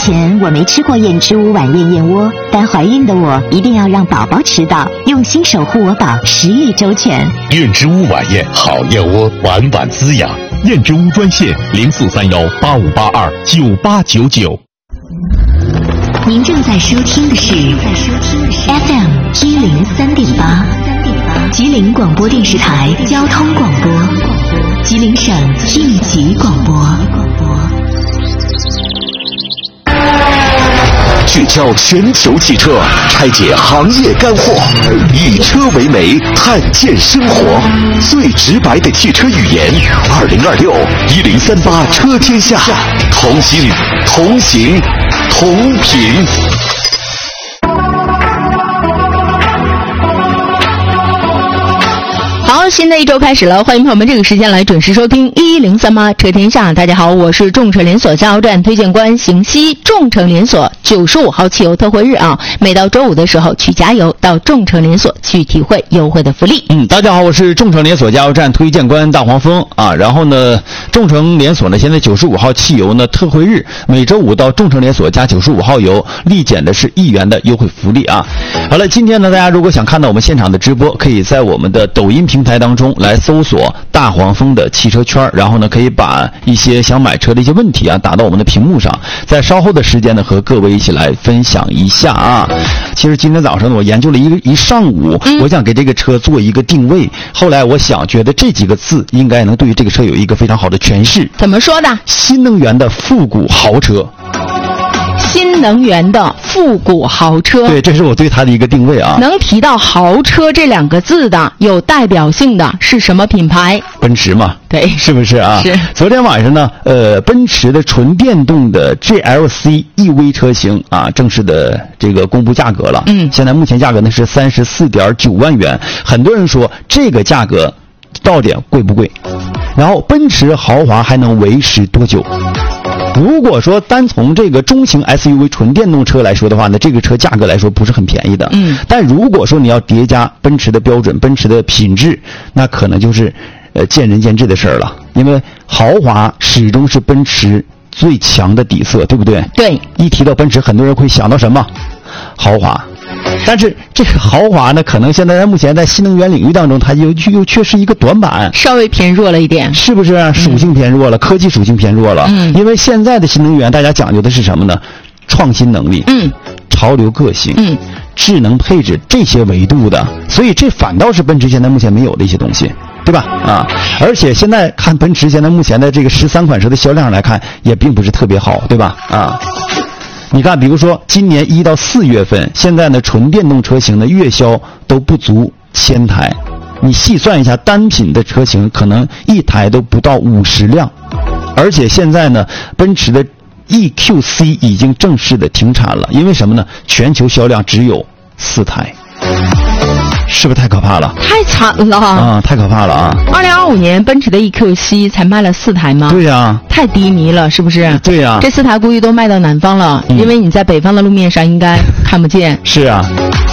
前我没吃过燕之屋晚宴燕窝，但怀孕的我一定要让宝宝吃到，用心守护我宝，食欲周全。 燕之屋晚宴好燕窝，晚晚滋养。燕之屋专线043185829899。 您正在收听的是 FM 103.8，吉林广播电视台交通广播，吉林省应急广播。 聚焦全球汽车，拆解行业干货，以车为媒，探见生活，最直白的汽车语言。20261038车天下，同心同行同频。 好，新的一周开始了，欢迎朋友们这个时间来准时收听1038车天下。大家好，我是众诚连锁加油站推荐官邢西。众诚连锁95号汽油特惠日啊，每到周五的时候去加油，到众诚连锁去体会优惠的福利。 大家好，我是众诚连锁加油站推荐官大黄蜂啊。然后呢，众诚连锁呢现在95号汽油呢特惠日，每周五到众诚连锁加95号油立减的是1元的优惠福利啊。好了，今天呢，大家如果想看到我们现场的直播，可以在我们的抖音平台当中来搜索大黄蜂的汽车圈，然后呢可以把一些想买车的一些问题啊打到我们的屏幕上，在稍后的时间呢和各位一起来分享一下啊。其实今天早上呢我研究了一上午，我想给这个车做一个定位，后来我觉得这几个字应该能对于这个车有一个非常好的诠释。 怎么说的？ 新能源的复古豪车。 新能源的复古豪车， 对，这是我对它的一个定位啊。 能提到豪车这2个字的，有代表性的是什么品牌？ 奔驰嘛， 对， 是不是啊？ 是。昨天晚上呢，奔驰的纯电动的 GLC EV 车型啊，正式的这个公布价格了。现在目前价格呢是34.9万元。很多人说这个价格到底贵不贵？然后奔驰豪华还能维持多久？如果说单从这个中型 SUV 纯电动车来说的话呢，这个车价格来说不是很便宜的。但如果说你要叠加奔驰的标准、奔驰的品质，那可能就是见仁见智的事儿了。因为豪华始终是奔驰最强的底色，对不对？ 对。 一提到奔驰，很多人会想到什么？豪华。但是这个豪华呢，可能现在目前在新能源领域当中，它又缺失一个短板， 稍微偏弱了一点， 是不是啊？属性偏弱了，科技属性偏弱了。因为现在的新能源，大家讲究的是什么呢？创新能力，潮流个性，智能配置这些维度的，所以这反倒是奔驰现在目前没有的一些东西。对吧？啊，而且现在看奔驰现在目前的这个13款车的销量来看，也并不是特别好，对吧？啊。你看，比如说今年1到4月份，现在呢纯电动车型的月销都不足1000台，你细算一下，单品的车型可能1台都不到50辆，而且现在呢，奔驰的 EQC 已经正式的停产了，因为什么呢？全球销量只有4台。是不是太可怕了？ 太惨了啊！太可怕了啊 ！2025年奔驰的 EQC 才卖了4台吗？ 对呀， 太低迷了，是不是？ 对呀， 这4台估计都卖到南方了，因为你在北方的路面上应该看不见。 是啊。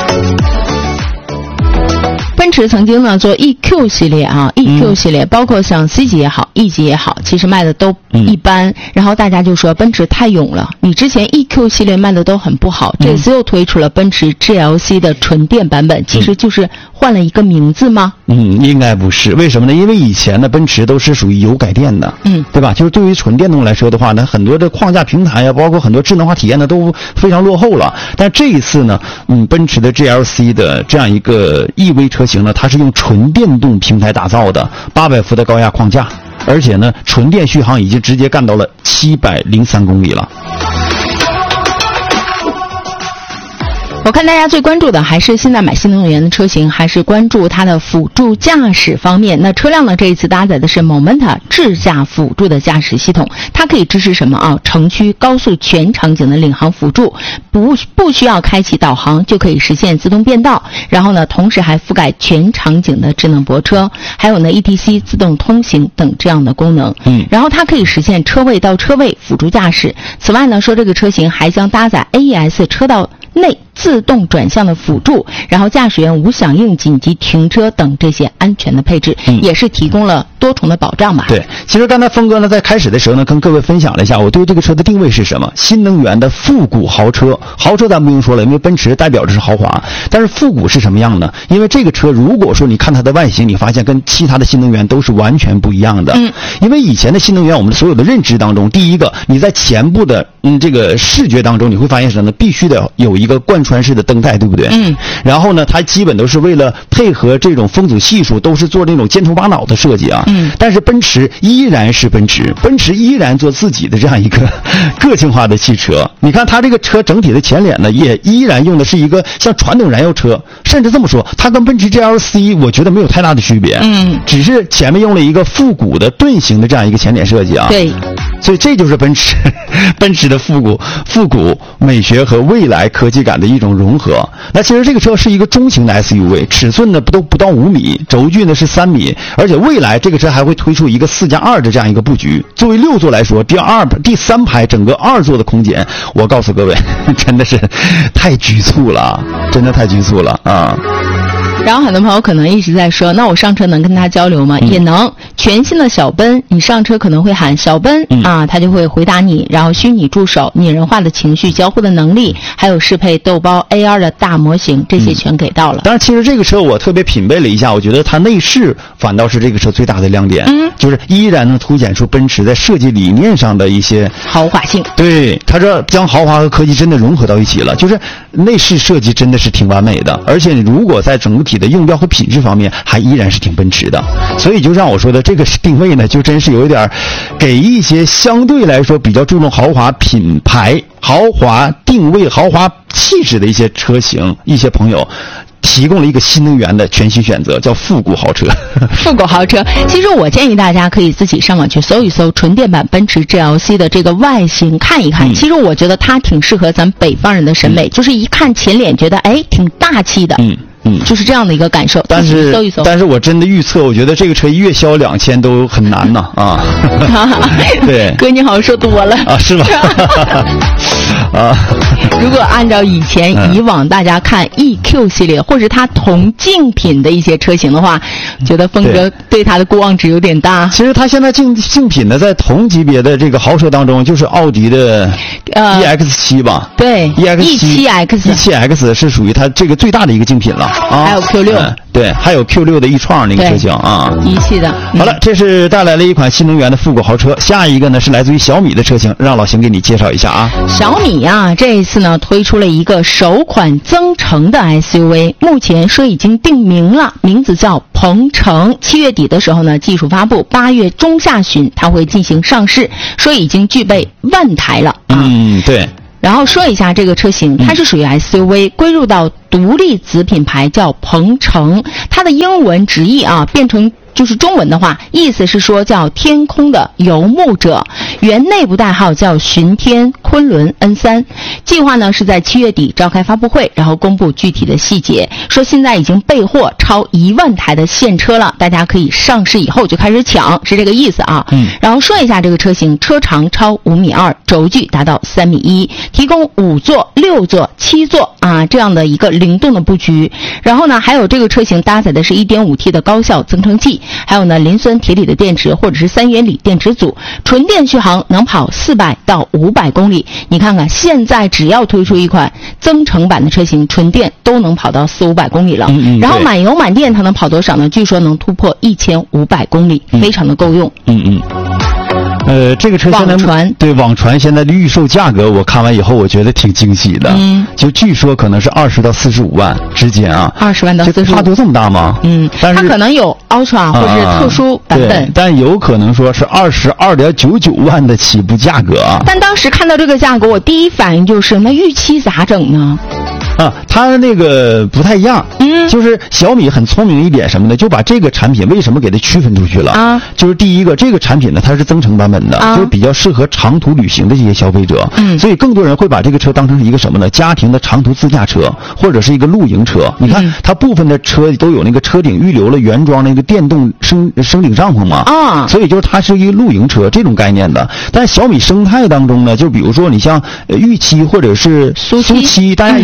奔驰曾经呢做 EQ 系列啊，EQ 系列包括像 C 级也好 ，E 级也好，其实卖的都一般。然后大家就说奔驰太勇了，你之前 EQ 系列卖的都很不好，这次又推出了奔驰 GLC 的纯电版本，其实就是换了一个名字吗？ 应该不是。为什么呢？因为以前的奔驰都是属于油改电的，对吧？就是对于纯电动来说的话呢，很多的框架平台呀，包括很多智能化体验呢，都非常落后了。但这一次呢，奔驰的 GLC 的这样一个 EV 车型呢，它是用纯电动平台打造的，800伏的高压框架，而且呢，纯电续航已经直接干到了703公里了。 我看大家最关注的还是现在买新能源的车型，还是关注它的辅助驾驶方面。那车辆呢，这一次搭载的是 Momenta 智驾辅助的驾驶系统，它可以支持什么啊？城区、高速全场景的领航辅助，不需要开启导航就可以实现自动变道。然后呢，同时还覆盖全场景的智能泊车，还有呢 ETC 自动通行等这样的功能。然后它可以实现车位到车位辅助驾驶。此外呢，说这个车型还将搭载 AES 车道内自动转向的辅助，然后驾驶员无响应、紧急停车等这些安全的配置，也是提供了多重的保障吧。 对，其实刚才峰哥呢在开始的时候呢跟各位分享了一下我对这个车的定位是什么，新能源的复古豪车。豪车咱不用说了，因为奔驰代表的是豪华，但是复古是什么样呢？因为这个车如果说你看它的外形，你发现跟其他的新能源都是完全不一样的。因为以前的新能源我们所有的认知当中，第一个你在前部的这个视觉当中你会发现什么呢？必须得有一个贯穿式的灯带，对不对？然后呢它基本都是为了配合这种风阻系数都是做那种尖头巴脑的设计啊。但是奔驰依然是奔驰依然做自己的这样一个个性化的汽车。你看它这个车整体的前脸呢也依然用的是一个像传统燃油车，甚至这么说它跟奔驰 GLC 我觉得没有太大的区别，只是前面用了一个复古的盾形的这样一个前脸设计啊。 对， 所以这就是奔驰的复古美学和未来科技感的一种融合。那其实这个车是一个中型的 SUV， 尺寸呢不到5米，轴距呢是3米，而且未来这个车还会推出一个4+2的这样一个布局。作为6座来说，第三排整个2座的空间，我告诉各位真的是太局促了，真的太局促了啊。 然后很多朋友可能一直在说，那我上车能跟他交流吗？也能。全新的小奔，你上车可能会喊小奔啊，他就会回答你，然后虚拟助手、拟人化的情绪交互的能力，还有适配豆包 AR 的大模型，这些全给到了。 当然其实这个车我特别品味了一下，我觉得它内饰反倒是这个车最大的亮点，就是依然能凸显出奔驰在设计理念上的一些豪华性。 对，它这将豪华和科技真的融合到一起了，就是内饰设计真的是挺完美的，而且如果在整体的用料和品质方面还依然是挺奔驰的。所以就像我说的，这个定位呢就真是有一点给一些相对来说比较注重豪华品牌、豪华定位、豪华气质的一些车型，一些朋友提供了一个新能源的全新选择，叫复古豪车。 复古豪车，其实我建议大家可以自己上网去搜一搜纯电版奔驰 GLC 的这个外形看一看。其实我觉得它挺适合咱北方人的审美，就是一看前脸觉得挺大气的。就是这样的一个感受。 但是搜一搜， 但是我真的预测，我觉得这个车月销2000都很难呐啊！对， 哥你好像说多了啊，是吧？啊， 如果按照以往大家看 EQ 系列或者它同竞品的一些车型的话，觉得峰哥对它的过望值有点大。 其实它现在竞品呢，在同级别的这个豪车当中，就是奥迪的EX7吧？ 对 ，E7X 是属于它这个最大的一个竞品了。 还有 Q6， 对，还有 Q6 的e-tron那个车型啊， 一汽的。 好了，这是带来了一款新能源的复古豪车。下一个呢是来自于小米的车型，让老邢给你介绍一下啊。 小米啊，这一次呢推出了一个首款增程的 SUV， 目前说已经定名了，名字叫鹏程。7月底的时候呢技术发布，8月中下旬它会进行上市，说已经具备万台了啊。 对。 然后说一下这个车型，它是属于 SUV， 归入到独立子品牌叫鹏程。它的英文直译啊变成就是中文的话，意思是说叫天空的游牧者，原内部代号叫巡天昆仑 N3。计划呢是在7月底召开发布会，然后公布具体的细节。说现在已经备货超1万台的现车了，大家可以上市以后就开始抢，是这个意思啊。然后说一下这个车型，车长超5.2米，轴距达到3.1米，提供5座、6座、7座啊这样的一个灵动的布局。然后呢，还有这个车型搭载的是 1.5T 的高效增程器。还有呢，磷酸铁锂的电池或者是3元锂电池组，纯电续航能跑400到500公里。你看看，现在只要推出一款增程版的车型，纯电都能跑到400-500公里了。然后满油满电它能跑多少呢？据说能突破1500公里，非常的够用。 这个车现在网传现在的预售价格，我看完以后我觉得挺惊喜的。就据说可能是20到45万之间啊。20万到45万，差度这么大吗？但是它可能有 Ultra 或者是特殊版本， 但有可能说是22.99万的起步价格啊。 但当时看到这个价格，我第一反应就是那预期咋整呢？ 它那个不太一样，就是小米很聪明一点什么的，就把这个产品为什么给它区分出去了啊？就是第一个，这个产品呢它是增程版本的，就是比较适合长途旅行的这些消费者，所以更多人会把这个车当成是一个什么呢？家庭的长途自驾车或者是一个露营车。你看它部分的车都有那个车顶预留了原装那个电动升顶帐篷嘛，所以就是它是一个露营车这种概念的。但是小米生态当中呢，就比如说你像预期或者是苏七，大家一看就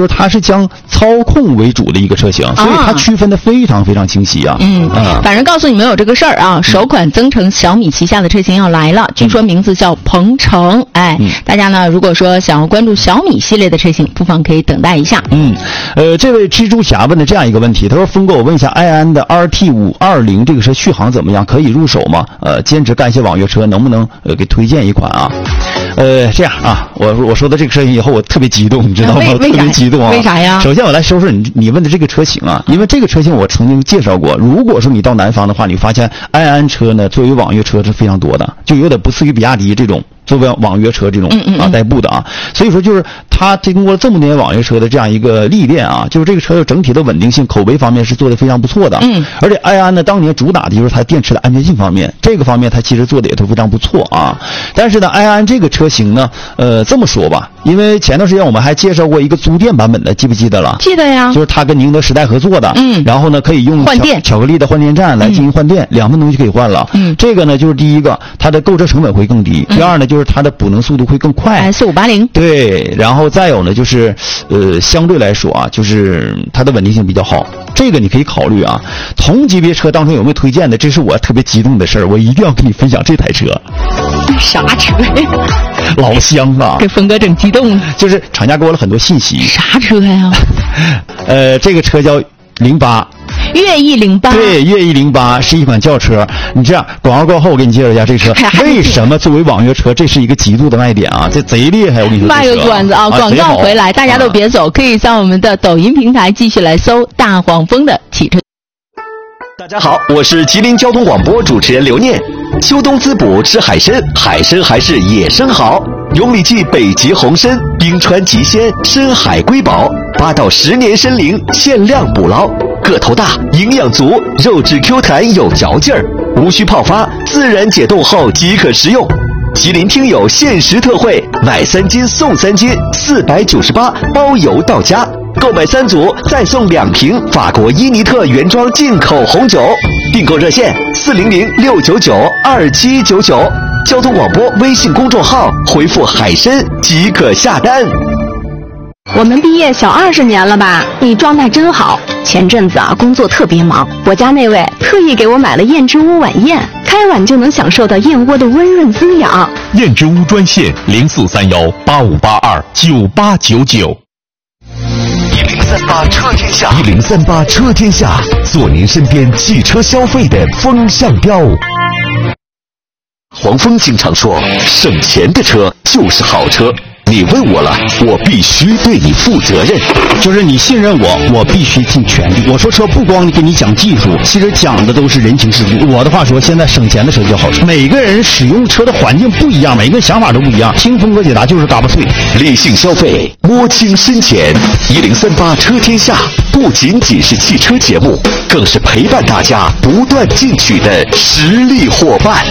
就是它是将操控为主的一个车型，所以它区分的非常非常清晰啊。 反正告诉你们有这个事儿啊，首款增程小米旗下的车型要来了，据说名字叫鹏程。大家呢如果说想要关注小米系列的车型，不妨可以等待一下。 这位蜘蛛侠问的这样一个问题，他说：峰哥，我问一下，埃安的 RT520 这个车续航怎么样？可以入手吗？兼职干一些网约车，能不能给推荐一款啊？这样啊，我说的这个车型以后我特别激动，你知道吗？特别激动啊！ 为啥呀？ 首先我来说说你问的这个车型啊，因为这个车型我曾经介绍过。如果说你到南方的话，你发现埃安车呢作为网约车是非常多的，就有点不次于比亚迪这种作为网约车这种代步的啊。所以说就是它经过这么多年网约车的这样一个历练啊，就是这个车整体的稳定性、口碑方面是做得非常不错的。而且埃安呢当年主打的就是它电池的安全性方面，这个方面它其实做的也都非常不错啊。但是呢，埃安这个车型呢，这么说吧，因为前段时间我们还介绍过一个租电版本的，记不记得了？ 记得呀， 就是它跟宁德时代合作的，然后呢可以用换电巧克力的换电站来进行换电，2分钟就可以换了。这个呢就是第一个，它的购车成本会更低；第二呢就是它的补能速度会更快。 4580。 对，然后再有呢就是相对来说啊，就是它的稳定性比较好。这个你可以考虑啊。同级别车当中有没有推荐的？这是我特别激动的事儿，我一定要跟你分享这台车。 啥车呀？ 老乡啊！ 给峰哥整激动了。 就是厂家给我了很多信息。 啥车呀？ 这个车叫08。 悦翼08。 对，悦翼08是一款轿车。你这样广告过后，我给你介绍一下这车为什么作为网约车，这是一个极度的卖点啊！这贼厉害，我跟你说。 卖个关子啊！广告回来，大家都别走，可以在我们的抖音平台继续来搜大黄蜂的汽车。 大家好，我是吉林交通广播主持人刘念。秋冬滋补吃海参，海参还是野生好。永里记北极红参，冰川极鲜，深海瑰宝，8到10年参龄，限量捕捞，个头大，营养足，肉质 Q 弹有嚼劲儿，无需泡发，自然解冻后即可食用。吉林听友限时特惠，买3斤送3斤，498包邮到家。购买3组再送2瓶法国伊尼特原装进口红酒。订购热线400-699-2799，交通广播微信公众号回复海参即可下单。 我们毕业小20年了吧？你状态真好。前阵子啊，工作特别忙，我家那位特意给我买了燕之屋晚宴，开碗就能享受到燕窝的温润滋养。 燕之屋专线043185829899。 1038车天下，1038车天下，做您身边汽车消费的风向标。黄蜂经常说，省钱的车就是好车。你问我了，我必须对你负责任。 就是你信任我，我必须尽全力。我说车不光给你讲技术，其实讲的都是人情世故。我的话说，现在省钱的车就好车。每个人使用车的环境不一样，每个人想法都不一样。听峰哥解答就是嘎巴脆， 理性消费，摸清深浅。1038车天下不仅仅是汽车节目，更是陪伴大家不断进取的实力伙伴。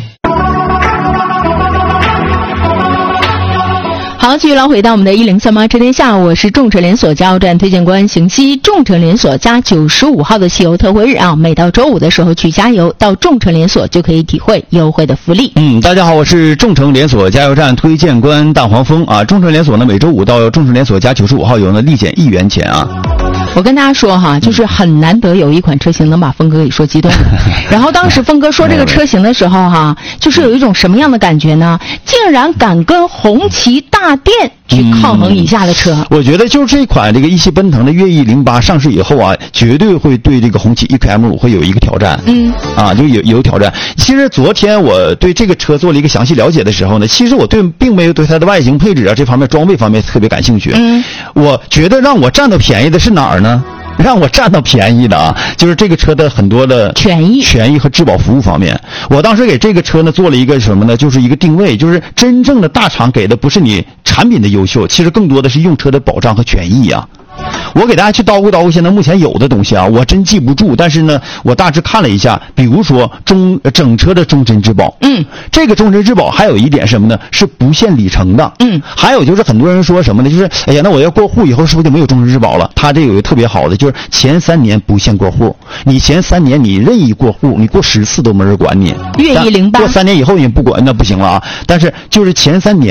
好，继续来回到我们的1038车天下，我是众诚连锁加油站推荐官邢西。众诚连锁加95号的汽油特惠日啊，每到周5的时候去加油，到众诚连锁就可以体会优惠的福利。 大家好，我是众诚连锁加油站推荐官大黄蜂啊。众诚连锁呢，每周5到众诚连锁加95号油呢，立减1元钱啊。 我跟大家说哈，就是很难得有一款车型能把峰哥给说激动。然后当时峰哥说这个车型的时候哈，就是有一种什么样的感觉呢？竟然敢跟红旗大电去抗衡以下的车。 我觉得就是这款这个一汽奔腾的悦翼08上市以后啊，绝对会对这个红旗 EK-M5 会有一个挑战。就有挑战。其实昨天我对这个车做了一个详细了解的时候呢，其实我并没有对它的外形配置啊这方面装备方面特别感兴趣。我觉得让我占到便宜的是哪儿呢？让我占到便宜的啊，就是这个车的很多的权益和质保服务方面。我当时给这个车呢做了一个什么呢？就是一个定位，就是真正的大厂给的不是你产品的优秀，其实更多的是用车的保障和权益啊。我给大家去叨咕现在目前有的东西啊，我真记不住，但是呢，我大致看了一下，比如说整车的终身质保，这个终身质保还有一点什么呢？是不限里程的，还有就是很多人说什么呢？就是哎呀，那我要过户以后是不是就没有终身质保了？它这有一个特别好的，就是前3年不限过户，你前3年你任意过户，你过10次都没人管你。 悦翼08 过3年以后你不管那不行了啊。但是就是前3年。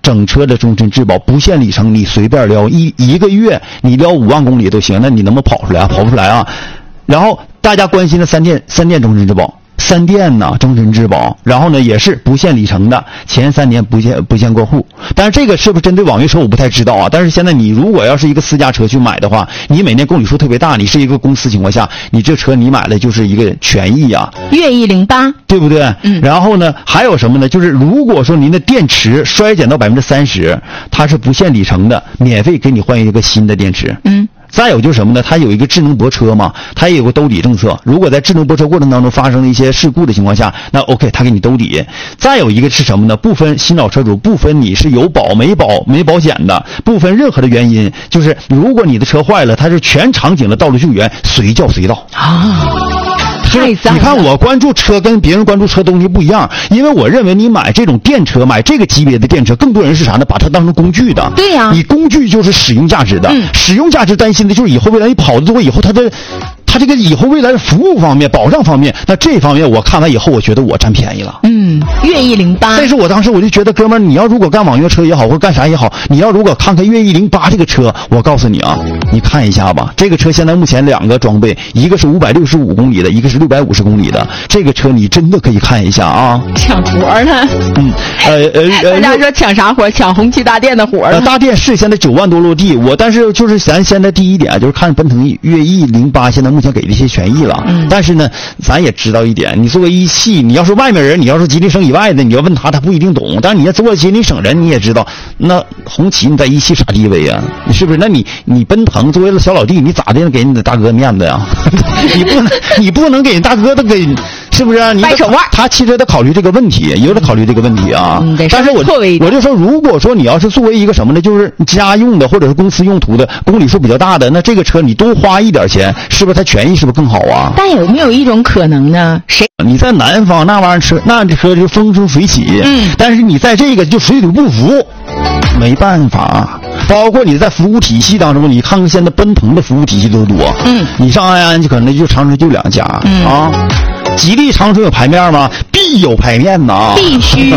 整车的终身质保，不限里程，你随便撩，一个月你撩5万公里都行，那你能不能跑出来啊？跑不出来啊。然后大家关心的三电终身质保。3电呢终身质保，然后呢也是不限里程的，前3年不限过户。但是这个是不是针对网约车我不太知道啊。但是现在你如果要是一个私家车去买的话，你每年公里数特别大，你是一个公司情况下，你这车你买的就是一个权益啊， 月108， 对不对？然后呢还有什么呢？就是如果说您的电池衰减到30%，它是不限里程的，免费给你换一个新的电池。再有就是什么呢？它有一个智能泊车嘛，它也有个兜底政策。如果在智能泊车过程当中发生了一些事故的情况下，那 OK， 它给你兜底。再有一个是什么呢？不分新老车主，不分你是有保没保险的，不分任何的原因，就是如果你的车坏了，它是全场景的道路救援，随叫随到啊。太赞了！ 你看我关注车跟别人关注车东西不一样，因为我认为你买这种电车，买这个级别的电车，更多人是啥呢？把它当成工具的。 对呀， 你工具就是使用价值的，使用价值担心的就是以后未来你跑得多以后它这个以后未来的服务方面、保障方面，那这方面我看完以后，我觉得我占便宜了。 月108。 但是我当时我就觉得，哥们儿，你要如果干网约车也好，或者干啥也好，你要如果看看月108这个车，我告诉你啊，你看一下吧。这个车现在目前2个装备，一个是565公里的，一个是650公里的。这个车你真的可以看一下啊。 抢活呢？大家说抢啥活？抢红旗大店的活。 大店是现在9万多落地，但是就是咱现在第一点就是看奔腾月108现在目前给的一些权益了。但是呢，咱也知道一点，你作为一汽，你要是外面人，你要是吉林省以外的，你要问他不一定懂。但是你要作为吉林省人，你也知道，那红旗你在一汽啥地位呀？是不是？那你奔腾作为小老弟，你咋的给你的大哥面子呀？你不能给人大哥的给。是不是啊？ 掰手腕， 他其实得考虑这个问题，也有得考虑这个问题啊。但是我就说，如果说你要是作为一个什么呢，就是家用的或者是公司用途的，公里数比较大的，那这个车你多花一点钱，是不是它权益是不是更好啊？ 但有没有一种可能呢？ 你在南方那玩意儿车，那这车就风生水起，但是你在这个就水土不服，没办法。包括你在服务体系当中，你看看现在奔腾的服务体系多多。你上安安就可能就长春就2家啊。吉利长春有牌面吗？必有牌面呐， 必须。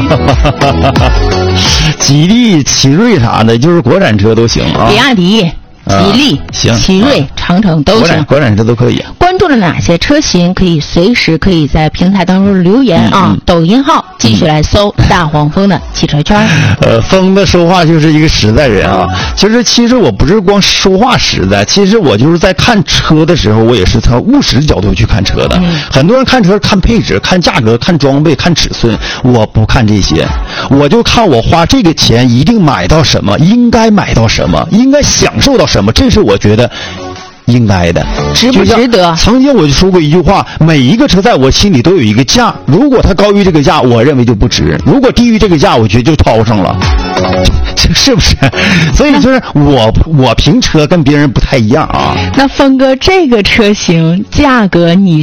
吉利、奇瑞啥的，就是国产车都行啊。 比亚迪、吉利、奇瑞、长城都行， 国产车都可以。 关注了哪些车型？随时可以在平台当中留言啊。抖音号继续来搜大黄蜂的汽车圈。 蜂的说话就是一个实在人啊。其实我不是光说话实在，其实我就是在看车的时候，我也是从务实的角度去看车的。很多人看车看配置、看价格、看装备、看尺寸，我不看这些，我就看我花这个钱一定买到什么，应该买到什么，应该享受到什么，这是我觉得应该的。 值不值得？曾经我就说过一句话，每一个车在我心里都有一个价，如果它高于这个价，我认为就不值；如果低于这个价，我觉得就掏上了。是不是？所以就是我评车跟别人不太一样啊。 那峰哥，这个车型价格你